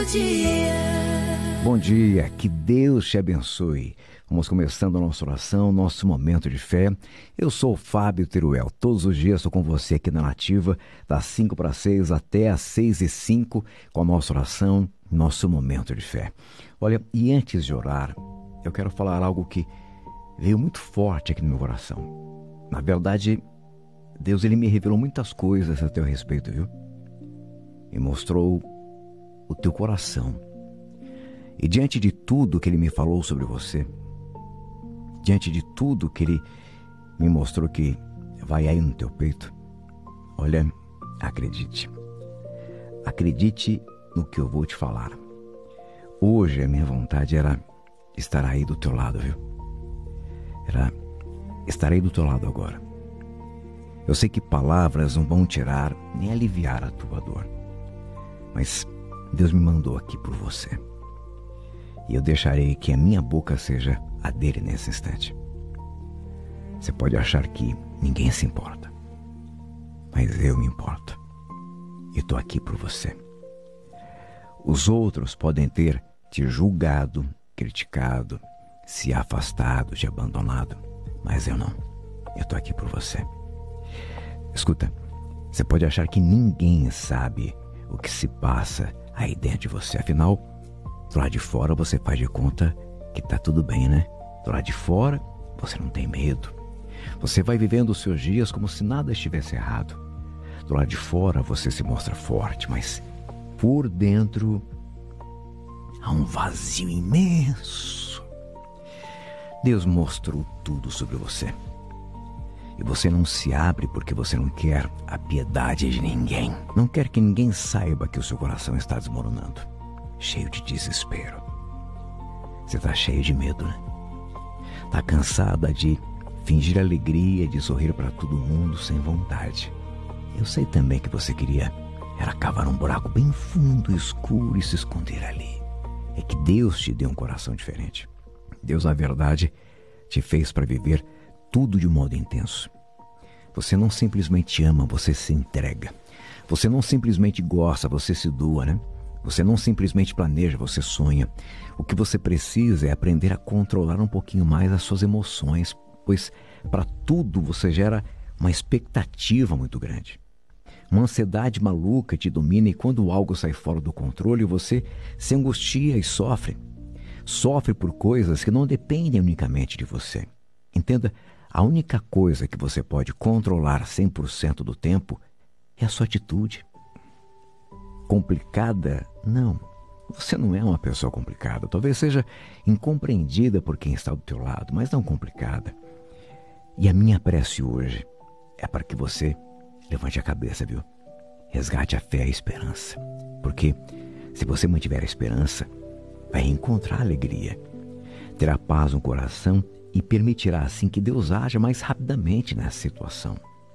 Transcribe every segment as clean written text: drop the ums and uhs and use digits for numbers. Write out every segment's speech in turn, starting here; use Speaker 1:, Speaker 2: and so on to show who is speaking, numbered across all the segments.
Speaker 1: Bom dia, que Deus te abençoe. Vamos começando a nossa oração, nosso momento de fé. Eu sou o Fábio Teruel. Todos os dias estou com você aqui na Nativa, das 5 para 6 até as 6:05, com a nossa oração, nosso momento de fé. Olha, e antes de orar, eu quero falar algo que veio muito forte aqui no meu coração. Na verdade, Deus ele me revelou muitas coisas a teu respeito, viu? Me mostrou o teu coração. E diante de tudo que Ele me falou sobre você, diante de tudo que Ele me mostrou que vai aí no teu peito, olha, acredite. Acredite no que eu vou te falar. Hoje a minha vontade era estar aí do teu lado, viu? Era estar aí do teu lado agora. Eu sei que palavras não vão tirar nem aliviar a tua dor, mas Deus me mandou aqui por você. E eu deixarei que a minha boca seja a dele nesse instante. Você pode achar que ninguém se importa, mas eu me importo. E estou aqui por você. Os outros podem ter te julgado, criticado, se afastado, te abandonado, mas eu não. Eu estou aqui por você. Escuta, você pode achar que ninguém sabe o que se passa aí dentro de você. Afinal, do lado de fora você faz de conta que tá tudo bem, né? Do lado de fora você não tem medo. Você vai vivendo os seus dias como se nada estivesse errado. Do lado de fora você se mostra forte, mas por dentro há um vazio imenso. Deus mostrou tudo sobre você. E você não se abre porque você não quer a piedade de ninguém. Não quer que ninguém saiba que o seu coração está desmoronando, cheio de desespero. Você está cheio de medo, né? Está cansada de fingir alegria, de sorrir para todo mundo sem vontade. Eu sei também que você queria era cavar um buraco bem fundo, escuro e se esconder ali. É que Deus te deu um coração diferente. Deus, na verdade, te fez para viver tudo de um modo intenso. Você não simplesmente ama, você se entrega. Você não simplesmente gosta, você se doa, né? Você não simplesmente planeja, você sonha. O que você precisa é aprender a controlar um pouquinho mais as suas emoções, pois para tudo você gera uma expectativa muito grande. Uma ansiedade maluca te domina e quando algo sai fora do controle, você se angustia e sofre. Sofre por coisas que não dependem unicamente de você. Entenda, a única coisa que você pode controlar 100% do tempo é a sua atitude. Complicada? Não. Você não é uma pessoa complicada. Talvez seja incompreendida por quem está do teu lado, mas não complicada. E a minha prece hoje é para que você levante a cabeça, viu? Resgate a fé e a esperança. Porque se você mantiver a esperança, vai encontrar alegria. Terá paz no coração e permitirá assim que Deus haja mais rapidamente nessa situação.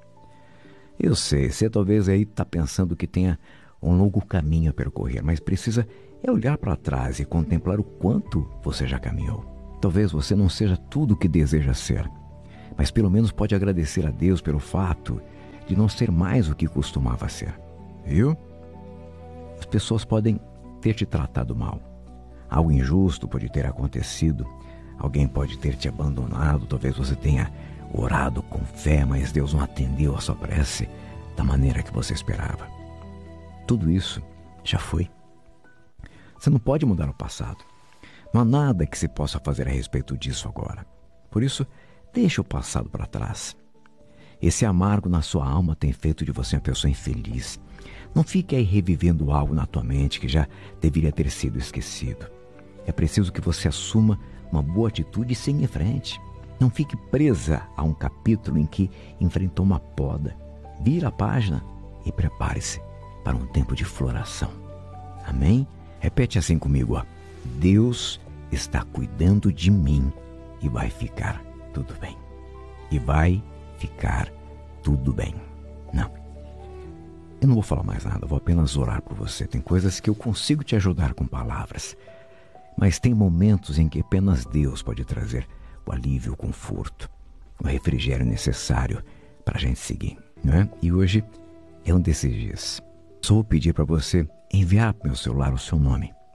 Speaker 1: Eu sei, você talvez aí está pensando que tenha um longo caminho a percorrer, mas precisa olhar para trás e contemplar o quanto você já caminhou. Talvez você não seja tudo o que deseja ser, mas pelo menos pode agradecer a Deus pelo fato de não ser mais o que costumava ser. Viu? As pessoas podem ter te tratado mal. Algo injusto pode ter acontecido. Alguém pode ter te abandonado, talvez você tenha orado com fé, mas Deus não atendeu a sua prece da maneira que você esperava. Tudo isso já foi. Você não pode mudar o passado. Não há nada que se possa fazer a respeito disso agora. Por isso, deixe o passado para trás. Esse amargo na sua alma tem feito de você uma pessoa infeliz. Não fique aí revivendo algo na tua mente que já deveria ter sido esquecido. É preciso que você assuma uma boa atitude e siga em frente. Não fique presa a um capítulo em que enfrentou uma poda. Vira a página e prepare-se para um tempo de floração. Amém? Repete assim comigo, ó. Deus está cuidando de mim e vai ficar tudo bem. E vai ficar tudo bem. Não. Eu não vou falar mais nada, vou apenas orar por você. Tem coisas que eu consigo te ajudar com palavras. Mas tem momentos em que apenas Deus pode trazer o alívio, o conforto, o refrigério necessário para a gente seguir, não é? E hoje é um desses dias. Só vou pedir para você enviar para o meu celular o seu nome.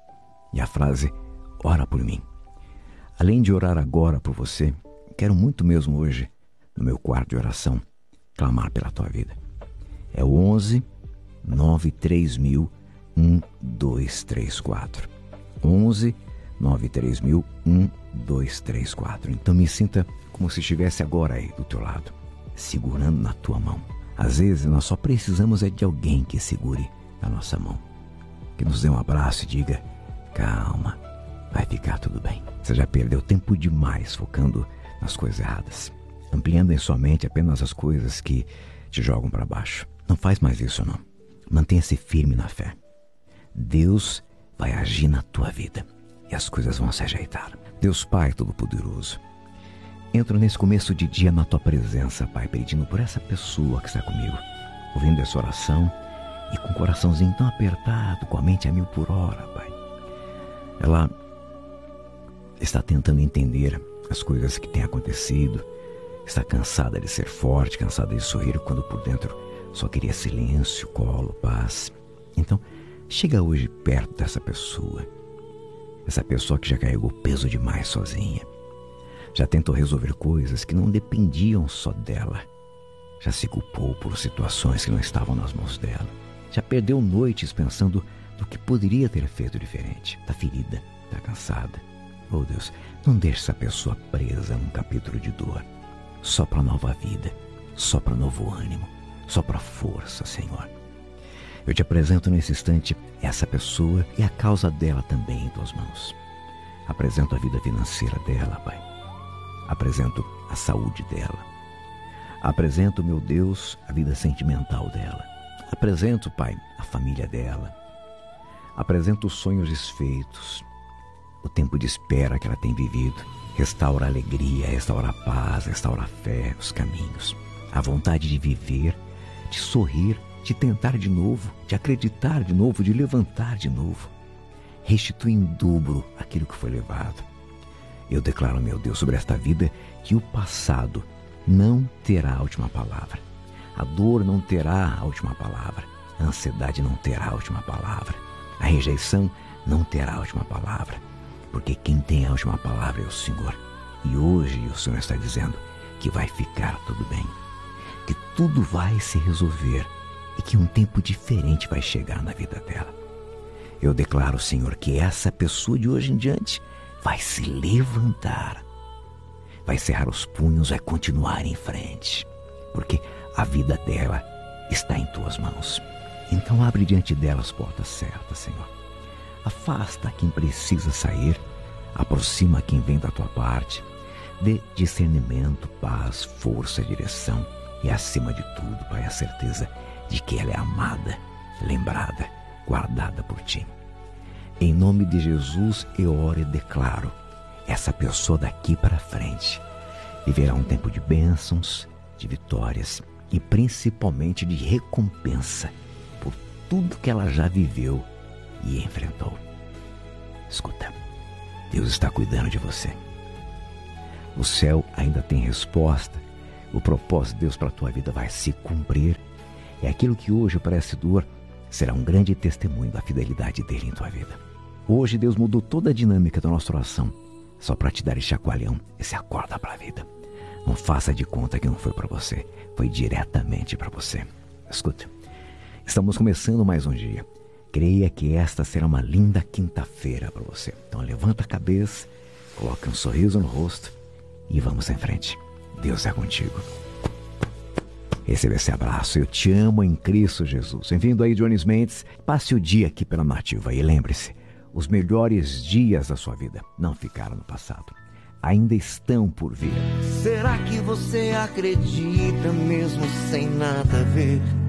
Speaker 1: E a frase, ora por mim. Além de orar agora por você, quero muito mesmo hoje, no meu quarto de oração, clamar pela tua vida. É o 11 93000 1234. 11 93000 1234. Então me sinta como se estivesse agora aí do teu lado, segurando na tua mão. Às vezes nós só precisamos de alguém que segure a nossa mão, que nos dê um abraço e diga, calma, vai ficar tudo bem. Você já perdeu tempo demais focando nas coisas erradas, ampliando em sua mente apenas as coisas que te jogam para baixo. Não faz mais isso não. Mantenha-se firme na fé. Deus vai agir na tua vida e as coisas vão se ajeitar. Deus Pai Todo-Poderoso, entro nesse começo de dia na tua presença, Pai, pedindo por essa pessoa que está comigo, ouvindo essa oração e com o coraçãozinho tão apertado, com a mente a 1000 por hora, Pai. Ela está tentando entender as coisas que têm acontecido, está cansada de ser forte, cansada de sorrir, quando por dentro só queria silêncio, colo, paz. Então, chega hoje perto dessa pessoa que já carregou peso demais sozinha, já tentou resolver coisas que não dependiam só dela, já se culpou por situações que não estavam nas mãos dela, já perdeu noites pensando no que poderia ter feito diferente, está ferida, está cansada. Oh Deus, não deixe essa pessoa presa num capítulo de dor, só para nova vida, só para novo ânimo, só para força, Senhor. Eu te apresento nesse instante essa pessoa e a causa dela também em tuas mãos. Apresento a vida financeira dela, Pai. Apresento a saúde dela. Apresento, meu Deus, a vida sentimental dela. Apresento, Pai, a família dela. Apresento os sonhos desfeitos, o tempo de espera que ela tem vivido. Restaura a alegria, restaura a paz, restaura a fé, os caminhos, a vontade de viver, de sorrir, de tentar de novo, de acreditar de novo, de levantar de novo. Restitui em dobro aquilo que foi levado. Eu declaro, meu Deus, sobre esta vida, que o passado não terá a última palavra. A dor não terá a última palavra. A ansiedade não terá a última palavra. A rejeição não terá a última palavra. Porque quem tem a última palavra é o Senhor. E hoje o Senhor está dizendo que vai ficar tudo bem, que tudo vai se resolver e que um tempo diferente vai chegar na vida dela. Eu declaro, Senhor, que essa pessoa de hoje em diante vai se levantar, vai cerrar os punhos, vai continuar em frente, porque a vida dela está em tuas mãos. Então abre diante dela as portas certas, Senhor. Afasta quem precisa sair, aproxima quem vem da tua parte, dê discernimento, paz, força, direção e, acima de tudo, Pai, a certeza de que ela é amada, lembrada, guardada por ti. Em nome de Jesus eu oro e declaro, essa pessoa daqui para frente viverá um tempo de bênçãos, de vitórias e principalmente de recompensa por tudo que ela já viveu e enfrentou. Escuta, Deus está cuidando de você. O céu ainda tem resposta. O propósito de Deus para a tua vida vai se cumprir. E aquilo que hoje parece dor será um grande testemunho da fidelidade dele em tua vida. Hoje Deus mudou toda a dinâmica da nossa oração só para te dar esse chacoalhão, esse acorda para a vida. Não faça de conta que não foi para você, foi diretamente para você. Escuta, estamos começando mais um dia. Creia que esta será uma linda quinta-feira para você. Então levanta a cabeça, coloca um sorriso no rosto e vamos em frente. Deus é contigo. Receba esse abraço. Eu te amo em Cristo Jesus. Bem-vindo aí, Jones Mendes. Passe o dia aqui pela Nativa e lembre-se, os melhores dias da sua vida não ficaram no passado. Ainda estão por vir.
Speaker 2: Será que você acredita mesmo sem nada a ver?